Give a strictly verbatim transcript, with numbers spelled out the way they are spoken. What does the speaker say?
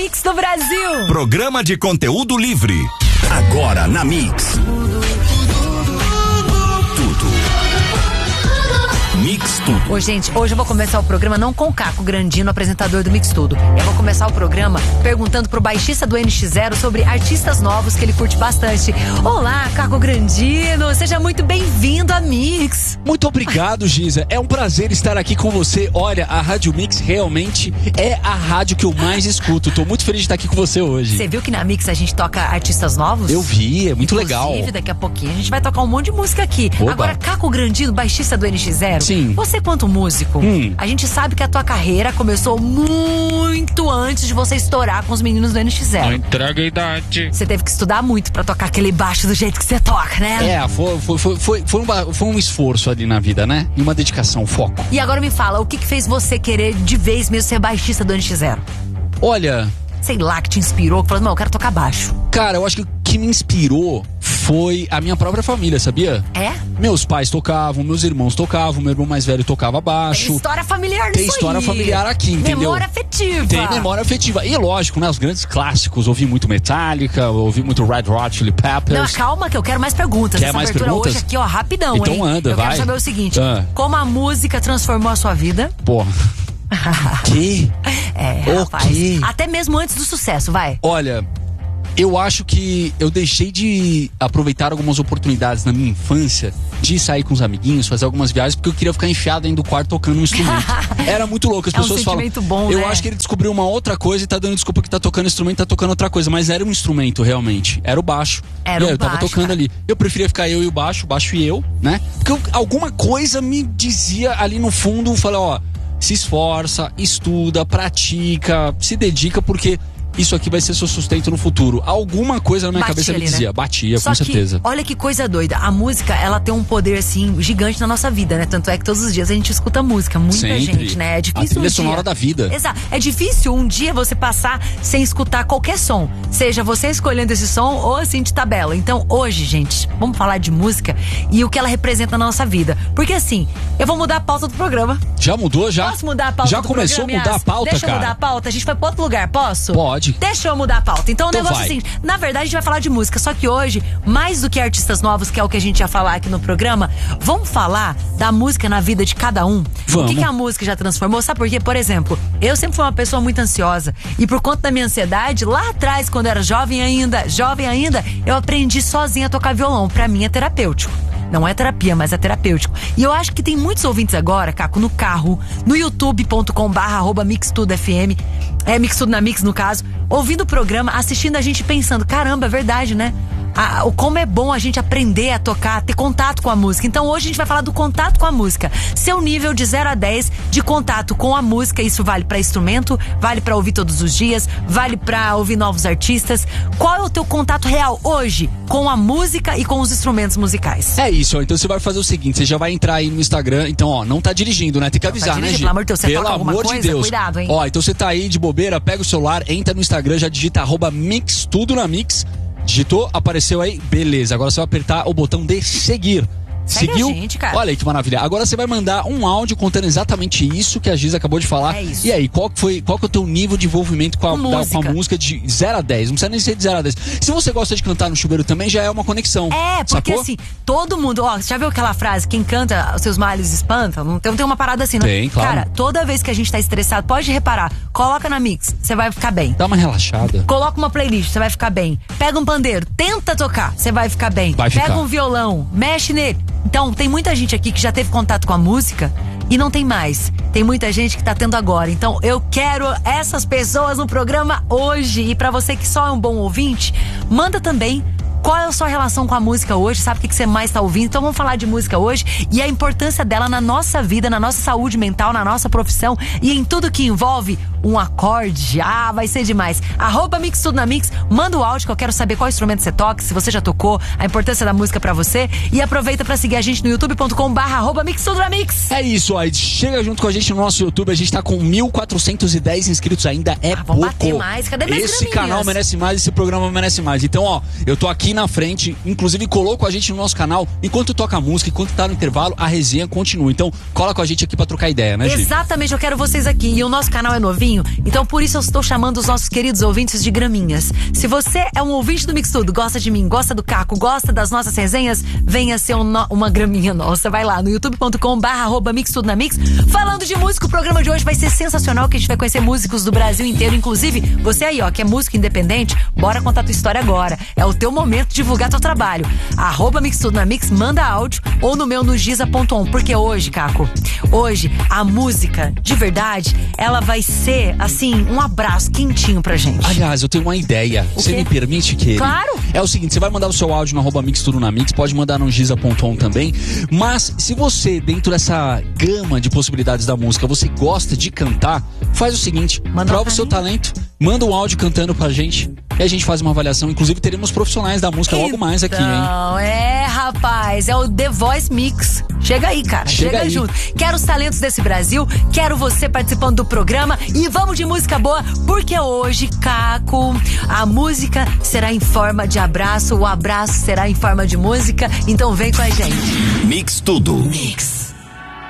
Mix do Brasil. Programa de conteúdo livre. Agora na Mix. Mix Tudo. Ô, gente, hoje eu vou começar o programa não com o Caco Grandino, apresentador do Mix Tudo. Eu vou começar o programa perguntando pro baixista do N X Zero sobre artistas novos que ele curte bastante. Olá, Caco Grandino, seja muito bem-vindo a Mix. Muito obrigado, Giza. É um prazer estar aqui com você. Olha, a Rádio Mix realmente é a rádio que eu mais escuto. Tô muito feliz de estar aqui com você hoje. Você viu que na Mix a gente toca artistas novos? Eu vi, é muito Inclusive, legal. Inclusive, daqui a pouquinho a gente vai tocar um monte de música aqui. Oba. Agora, Caco Grandino, baixista do N X Zero. Sim. Você, quanto músico, hum. a gente sabe que a tua carreira começou muito antes de você estourar com os meninos do N X Zero. Não entrega a idade. Você teve que estudar muito pra tocar aquele baixo do jeito que você toca, né? É, foi, foi, foi, foi, foi, um, foi um esforço ali na vida, né? E uma dedicação, um foco. E agora me fala, o que que fez você querer de vez mesmo ser baixista do N X Zero? Olha... Sei lá, que te inspirou, que falou, não, eu quero tocar baixo. Cara, eu acho que o que me inspirou foi a minha própria família, sabia? É? Meus pais tocavam, meus irmãos tocavam, meu irmão mais velho tocava baixo. Tem história familiar nisso Tem história aí. familiar aqui, entendeu? Memória afetiva. Tem memória afetiva. E lógico, né, os grandes clássicos. Ouvi muito Metallica, ouvi muito Red Hot Chili Peppers. Não, calma que eu quero mais perguntas. Quer Essa mais abertura perguntas? hoje aqui, ó, rapidão, então hein? anda, eu vai. Eu quero saber o seguinte, ah. como a música transformou a sua vida? Porra. Que? É, o rapaz. quê? Até mesmo antes do sucesso, vai. Olha, eu acho que eu deixei de aproveitar algumas oportunidades na minha infância de sair com os amiguinhos, fazer algumas viagens, porque eu queria ficar enfiado dentro do quarto tocando um instrumento. Era muito louco, as é pessoas um falam. Bom, eu né? acho que ele descobriu uma outra coisa e tá dando desculpa que tá tocando instrumento, tá tocando outra coisa, mas era um instrumento realmente, era o baixo. Era e o aí, eu tava baixo, tocando cara. ali. Eu preferia ficar eu e o baixo, o baixo e eu, né? Porque eu, alguma coisa me dizia ali no fundo, falei, ó, se esforça, estuda, pratica, se dedica, porque isso aqui vai ser seu sustento no futuro. Alguma coisa na minha Batia cabeça me ali, dizia, né? batia, Só com que, certeza. olha que coisa doida, a música, ela tem um poder, assim, gigante na nossa vida, né? Tanto é que todos os dias a gente escuta música, muita Sempre. gente, né? É difícil a trilha um sonora dia... da vida. Exato, é difícil um dia você passar sem escutar qualquer som, seja você escolhendo esse som ou assim de tabela. Então hoje, gente, vamos falar de música e o que ela representa na nossa vida. Porque assim, eu vou mudar a pauta do programa. Já mudou, já? Posso mudar a pauta Já do começou programa, a mudar Yas? a pauta, Deixa cara? eu mudar a pauta, a gente vai pra outro lugar, posso? Pode. Deixa eu mudar a pauta. Então o Então negócio vai. é o seguinte, na verdade a gente vai falar de música, só que hoje, mais do que artistas novos, que é o que a gente ia falar aqui no programa, vamos falar da música na vida de cada um. Vamos. O que, que a música já transformou? Sabe por quê? Por exemplo, eu sempre fui uma pessoa muito ansiosa e por conta da minha ansiedade, lá atrás, quando eu era jovem ainda, jovem ainda, eu aprendi sozinha a tocar violão. Pra mim é terapêutico. Não é terapia, mas é terapêutico. E eu acho que tem muitos ouvintes agora, Caco, no carro, no youtube ponto com barra arroba mixtudofm, é Mixtudo na Mix no caso, ouvindo o programa, assistindo a gente pensando, caramba, é verdade, né? A, o como é bom a gente aprender a tocar, ter contato com a música. Então hoje a gente vai falar do contato com a música. Seu nível de zero a dez de contato com a música, isso vale pra instrumento, vale pra ouvir todos os dias, vale pra ouvir novos artistas. Qual é o teu contato real hoje com a música e com os instrumentos musicais? É isso, ó. Então você vai fazer o seguinte, você já vai entrar aí no Instagram, então ó, não tá dirigindo, né? Tem que avisar, tá né, dirigindo, Gi? pelo amor de Deus, você Pelo toca alguma amor coisa? de Deus. Cuidado, hein? Ó, então você tá aí de bobeira, pega o celular, entra no Instagram, já digita arroba Mixtudo na Mix. Digitou, apareceu aí, beleza. Agora você vai apertar o botão de seguir. Segue Seguiu? a gente, cara. Olha aí que maravilha. Agora você vai mandar um áudio contando exatamente isso que a Giza acabou de falar. É isso. E aí, qual que foi, qual que é o teu nível de envolvimento com a, Com da- música. com a música de zero a dez? Não precisa nem ser de zero a dez. Se você gosta de cantar no chuveiro também, já é uma conexão. É, porque sacou? assim, todo mundo, ó, você já viu aquela frase, quem canta os seus males espanta? Não tem, não tem uma parada assim, não? Tem, claro. Cara, toda vez que a gente tá estressado, pode reparar, coloca na Mix, você vai ficar bem. Dá uma relaxada. Coloca uma playlist, você vai ficar bem. Pega um pandeiro, tenta tocar, você vai ficar bem. Vai Pega ficar. um violão, mexe nele. Então, tem muita gente aqui que já teve contato com a música e não tem mais. Tem muita gente que tá tendo agora. Então, eu quero essas pessoas no programa hoje. E pra você que só é um bom ouvinte, manda também qual é a sua relação com a música hoje, sabe o que que você mais tá ouvindo. Então vamos falar de música hoje e a importância dela na nossa vida, na nossa saúde mental, na nossa profissão e em tudo que envolve um acorde. Ah, vai ser demais. Arroba Mix Tudo na Mix, manda o áudio que eu quero saber qual instrumento você toca, se você já tocou, a importância da música pra você. E aproveita pra seguir a gente no youtube ponto com barra arroba Mix Tudo na Mix. É isso, aí chega junto com a gente no nosso YouTube, a gente tá com mil quatrocentos e dez inscritos ainda, é Ah, pouco. vamos bater mais, cadê mais Esse graminhas? canal merece mais, esse programa merece mais. Então, ó, eu tô aqui na frente, inclusive colou com a gente no nosso canal. Enquanto toca a música, enquanto tá no intervalo, a resenha continua. Então, cola com a gente aqui pra trocar ideia, né, Gi? Exatamente, eu quero vocês aqui. E o nosso canal é novinho, então por isso eu estou chamando os nossos queridos ouvintes de graminhas. Se você é um ouvinte do Mix Tudo, gosta de mim, gosta do Caco, gosta das nossas resenhas, venha ser um no, uma graminha nossa. Vai lá no youtube ponto com barra arroba Mix Tudo na Mix. Falando de música, o programa de hoje vai ser sensacional, que a gente vai conhecer músicos do Brasil inteiro. Inclusive, você aí, ó, que é músico independente, bora contar tua história agora. É o teu momento de divulgar teu trabalho. Arroba Mix Tudo na Mix, manda áudio ou no meu no giza ponto on. Porque hoje, Caco, hoje a música, de verdade, ela vai ser, assim, um abraço quentinho pra gente. Aliás, eu tenho uma ideia. O Você quê? me permite que... Claro! É o seguinte, você vai mandar o seu áudio no arroba Mix Tudo na Mix, pode mandar no giza ponto on também. Mas se você, dentro dessa gama de possibilidades da música, você gosta de cantar, faz o seguinte, Manda prova pra o seu mim. talento, manda um áudio cantando pra gente e a gente faz uma avaliação. Inclusive teremos profissionais da música logo mais aqui, hein? Não, é, rapaz, é o The Voice Mix. Chega aí, cara, Chega chega, aí. junto. Quero os talentos desse Brasil, quero você participando do programa e vamos de música boa, porque hoje, Caco, a música será em forma de abraço, o abraço será em forma de música, então vem com a gente. Mix Tudo. Mix.